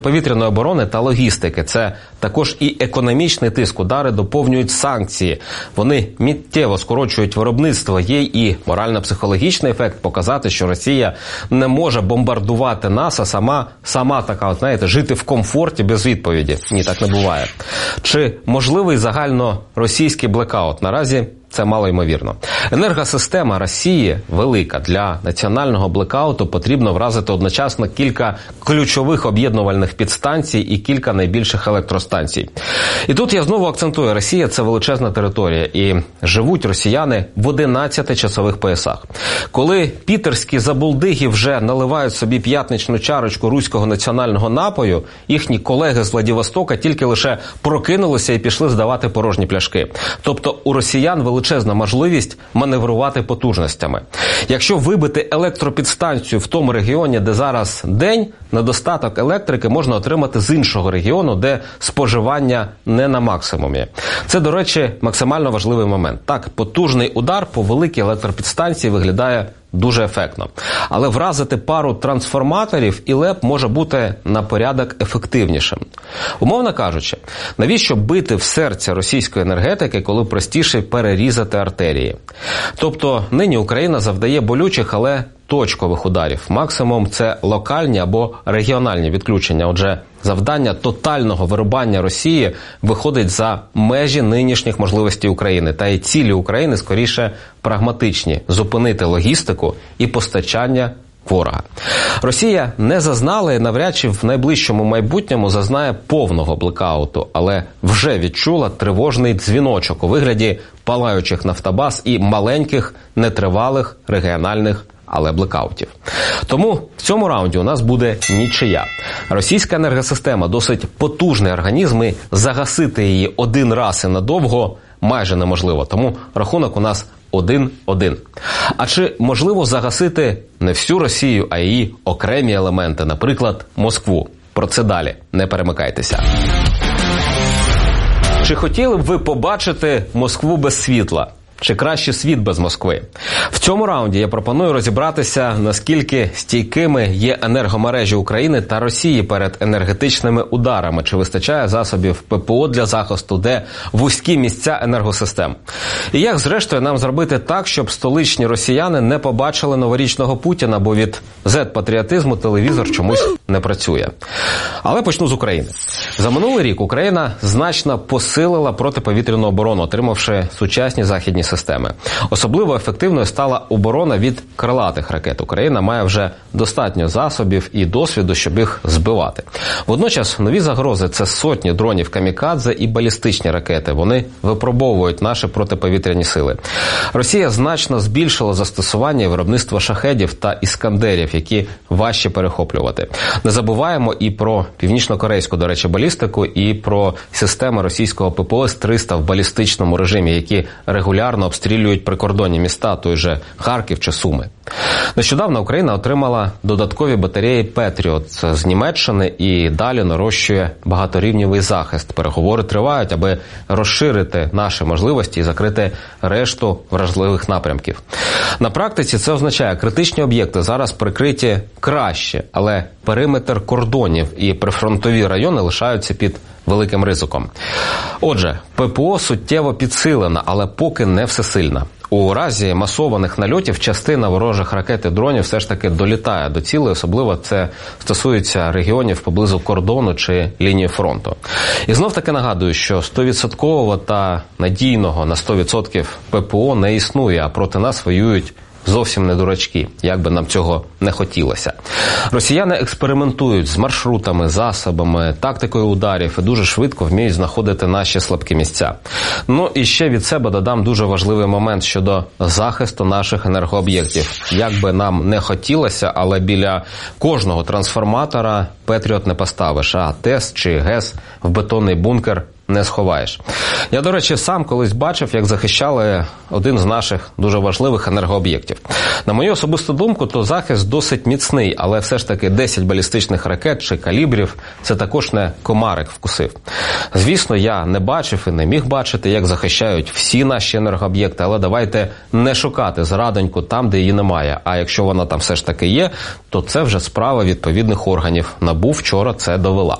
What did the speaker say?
Повітряної оборони та логістики. Це також і економічний тиск. Удари доповнюють санкції. Вони миттєво скорочують виробництво. Є і морально-психологічний ефект показати, що Росія не може бомбардувати нас, а сама така, жити в комфорті без відповіді. Ні, так не буває. Чи можливий загальноросійський блекаут? Наразі це малоймовірно. Енергосистема Росії велика. Для національного блекауту потрібно вразити одночасно кілька ключових об'єднувальних підстанцій і кілька найбільших електростанцій. І тут я знову акцентую, Росія – це величезна територія, і живуть росіяни в 11 часових поясах. Коли пітерські забулдиги вже наливають собі п'ятничну чарочку руського національного напою, їхні колеги з Владивостока тільки лише прокинулися і пішли здавати порожні пляшки. Тобто у росіян величезна можливість маневрувати потужностями. Якщо вибити електропідстанцію в тому регіоні, де зараз день, недостаток електрики можна отримати з іншого регіону, де споживання не на максимумі. Це, до речі, максимально важливий момент. Так, потужний удар по великій електропідстанції виглядає дуже ефектно. Але вразити пару трансформаторів і ЛЕП може бути на порядок ефективнішим. Умовно кажучи, навіщо бити в серце російської енергетики, коли простіше перерізати артерії? Тобто, нині Україна завдає болючих, але точкових ударів. Максимум – це локальні або регіональні відключення. Отже, завдання тотального вирубання Росії виходить за межі нинішніх можливостей України. Та й цілі України скоріше прагматичні – зупинити логістику і постачання ворога. Росія не зазнала і навряд чи в найближчому майбутньому зазнає повного блекауту, але вже відчула тривожний дзвіночок у вигляді палаючих нафтобаз і маленьких, нетривалих регіональних блекаутів. Тому в цьому раунді у нас буде нічия. Російська енергосистема досить потужний організм, і загасити її один раз і надовго майже неможливо. Тому рахунок у нас 1-1. А чи можливо загасити не всю Росію, а її окремі елементи, наприклад, Москву? Про це далі. Не перемикайтеся. Чи хотіли б ви побачити Москву без світла? Чи краще світ без Москви? В цьому раунді я пропоную розібратися, наскільки стійкими є енергомережі України та Росії перед енергетичними ударами. Чи вистачає засобів ППО для захисту, де вузькі місця енергосистем? І як, зрештою, нам зробити так, щоб столичні росіяни не побачили новорічного Путіна, бо від Z-патріотизму телевізор чомусь не працює. Але почну з України. За минулий рік Україна значно посилила протиповітряну оборону, отримавши сучасні західні системи. Особливо ефективною стала оборона від крилатих ракет. Україна має вже достатньо засобів і досвіду, щоб їх збивати. Водночас нові загрози – це сотні дронів камікадзе і балістичні ракети. Вони випробовують наші протиповітряні сили. Росія значно збільшила застосування і виробництво шахедів та іскандерів, які важче перехоплювати. Не забуваємо і про північно-корейську, до речі, балістику, і про системи російського ППО С-300 в балістичному режимі, які регулярно обстрілюють прикордонні міста, той же Харків чи Суми. Нещодавно Україна отримала додаткові батареї «Петріот» з Німеччини і далі нарощує багаторівневий захист. Переговори тривають, аби розширити наші можливості і закрити решту вразливих напрямків. На практиці це означає, критичні об'єкти зараз прикриті краще, але периметр кордонів і прифронтові райони лишаються під великим ризиком. Отже, ППО суттєво підсилена, але поки не всесильна. У разі масованих нальотів частина ворожих ракет і дронів все ж таки долітає до цілей, особливо це стосується регіонів поблизу кордону чи лінії фронту. І знов-таки нагадую, що 100% та надійного на 100% ППО не існує, а проти нас воюють зовсім не дурачки, як би нам цього не хотілося. Росіяни експериментують з маршрутами, засобами, тактикою ударів і дуже швидко вміють знаходити наші слабкі місця. Ну і ще від себе додам дуже важливий момент щодо захисту наших енергооб'єктів. Як би нам не хотілося, але біля кожного трансформатора «Петріот» не поставиш, а ТЕС чи ГЕС в бетонний бункер не сховаєш. Я, до речі, сам колись бачив, як захищали один з наших дуже важливих енергооб'єктів. На мою особисту думку, то захист досить міцний, але все ж таки 10 балістичних ракет чи калібрів – це також не комарик вкусив. Звісно, я не бачив і не міг бачити, як захищають всі наші енергооб'єкти, але давайте не шукати зрадоньку там, де її немає. А якщо вона там все ж таки є, то це вже справа відповідних органів. НАБУ вчора це довела.